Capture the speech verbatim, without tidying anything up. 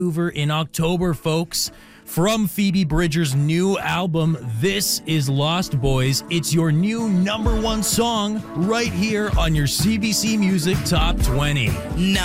Vancouver in October, folks. From Phoebe Bridgers' new album, this is Lost Boys. It's your new number one song right here on your C B C Music Top twenty.